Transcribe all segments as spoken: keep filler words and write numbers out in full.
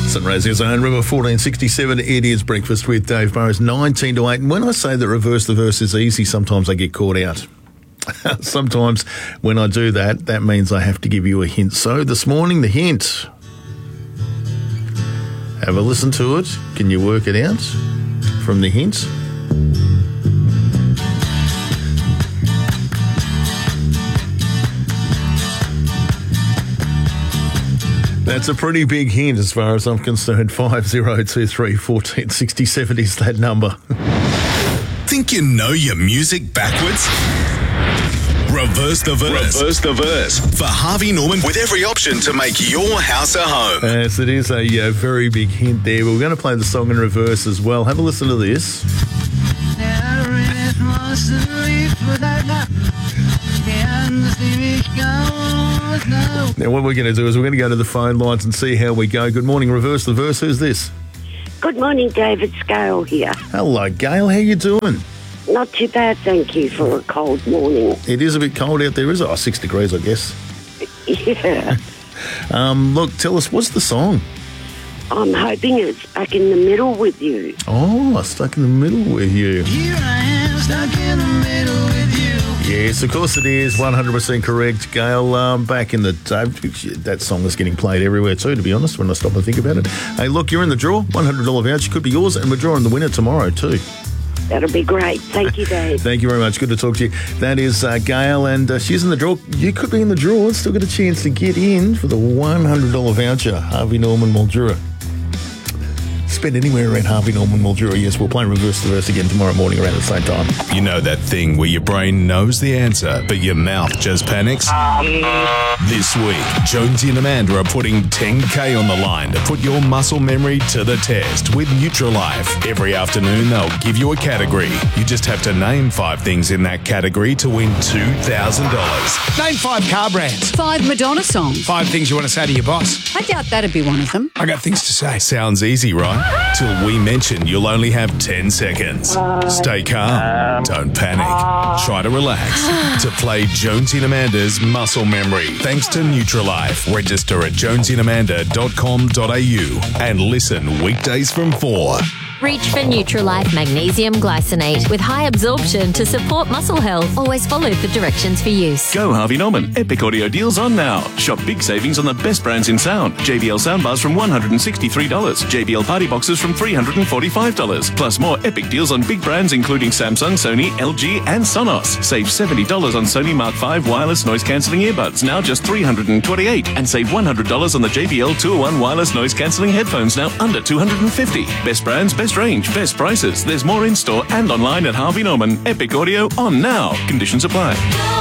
Sunray's own River fourteen sixty-seven. It is Breakfast with Dave Burrows, nineteen to eight. And when I say that reverse the verse is easy, sometimes I get caught out. Sometimes when I do that, that means I have to give you a hint. So this morning, the hint. Have a listen to it. Can you work it out from the hint? That's a pretty big hint as far as I'm concerned. five oh two three, one four six seven is that number. Think you know your music backwards? Reverse the verse. Reverse the verse. For Harvey Norman with every option to make your house a home. Yes, it is a uh, very big hint there. But we're going to play the song in reverse as well. Have a listen to this. Now, what we're going to do is we're going to go to the phone lines and see how we go. Good morning, Reverse the Verse. Who's this? Good morning, David. Scale here. Hello, Gail. How you doing? Not too bad, thank you, for a cold morning. It is a bit cold out there, is it? Oh, six degrees, I guess. Yeah. um, look, tell us, what's the song? I'm hoping it's Back in the Middle with You. Oh, Stuck in the Middle with You. Here I am, stuck in the middle with you. Yes, of course it is. one hundred percent correct, Gail. Um, back in the day, that song is getting played everywhere too, to be honest, when I stop and think about it. Hey, look, you're in the draw. one hundred dollars voucher could be yours, and we're drawing the winner tomorrow too. That'll be great. Thank you, Dave. Thank you very much. Good to talk to you. That is uh, Gail, and uh, she's in the draw. You could be in the draw and still get a chance to get in for the one hundred dollars voucher. Harvey Norman Mildura. Spend anywhere around Harvey Norman Mildura. Yes, we'll play Reverse the Verse again tomorrow morning around the same time. You know that thing where your brain knows the answer, but your mouth just panics? This week, Jonesy and Amanda are putting ten K on the line to put your muscle memory to the test with Nutrilife. Every afternoon, they'll give you a category. You just have to name five things in that category to win two thousand dollars. Name five car brands. Five Madonna songs. Five things you want to say to your boss. I doubt that'd be one of them. I got things to say. Sounds easy, right? Till we mention you'll only have ten seconds. Stay calm. Don't panic. Try to relax. To play Jonesy and Amanda's Muscle Memory. Thanks to Nutrilife. Register at jonesy and amanda dot com dot a u and listen weekdays from four. Reach for Nutrilife Magnesium Glycinate with high absorption to support muscle health. Always follow the directions for use. Go Harvey Norman. Epic audio deals on now. Shop big savings on the best brands in sound. J B L soundbars from one hundred sixty-three dollars. J B L party boxes from three hundred forty-five dollars. Plus more epic deals on big brands including Samsung, Sony, L G and Sonos. Save seventy dollars on Sony Mark five wireless noise cancelling earbuds, now just three hundred twenty-eight dollars. And save one hundred dollars on the J B L two oh one wireless noise cancelling headphones, now under two hundred fifty dollars. Best brands, best range, best prices. There's more in store and online at Harvey Norman. Epic audio on now. Conditions apply.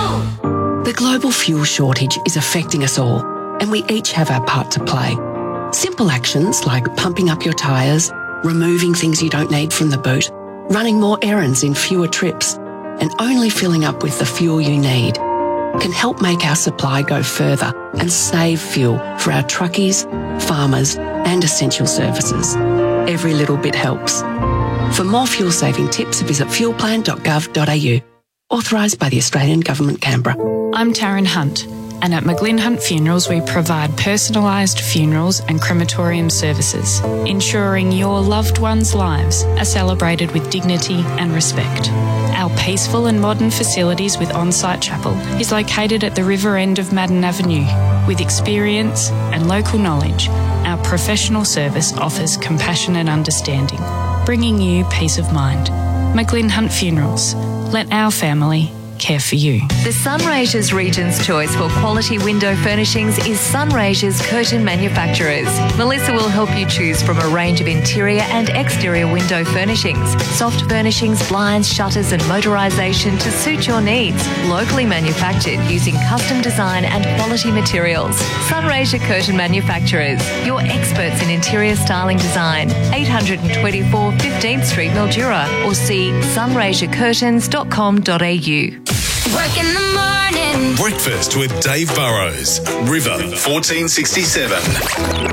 The global fuel shortage is affecting us all, and we each have our part to play. Simple actions like pumping up your tyres, removing things you don't need from the boot, running more errands in fewer trips, and only filling up with the fuel you need can help make our supply go further and save fuel for our truckies, farmers, and essential services. Every little bit helps. For more fuel-saving tips, visit fuel plan dot gov dot a u. Authorised by the Australian Government, Canberra. I'm Taryn Hunt, and at McGlynn Hunt Funerals we provide personalised funerals and crematorium services, ensuring your loved ones' lives are celebrated with dignity and respect. Our peaceful and modern facilities with on-site chapel is located at the river end of Madden Avenue. With experience and local knowledge, our professional service offers compassion and understanding, bringing you peace of mind. McGlynn Hunt Funerals. Let our family care for you. The Sunraysia's Region's choice for quality window furnishings is Sunraysia's Curtain Manufacturers. Melissa will help you choose from a range of interior and exterior window furnishings, soft furnishings, blinds, shutters and motorisation to suit your needs. Locally manufactured using custom design and quality materials. Sunraysia Curtain Manufacturers, your experts in interior styling design. eight twenty-four fifteenth Street, Mildura, or see sunraysia curtains dot com dot a u. Work in the morning. Breakfast with Dave Burrows. River fourteen sixty-seven.